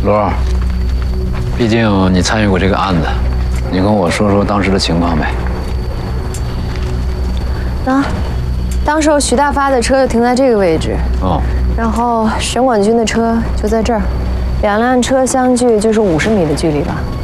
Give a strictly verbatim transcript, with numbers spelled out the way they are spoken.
罗，毕竟你参与过这个案子，你跟我说说当时的情况呗。 那，当时徐大发的车就停在这个位置。哦。然后沈管军的车就在这儿，两辆车相距就是五十米的距离吧。